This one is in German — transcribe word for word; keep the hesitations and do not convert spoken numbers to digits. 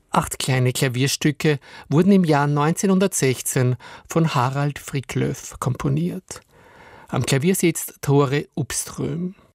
Acht kleine Klavierstücke wurden im Jahr neunzehnhundertsechzehn von Harald Fricklöf komponiert. Am Klavier sitzt Tore Upström.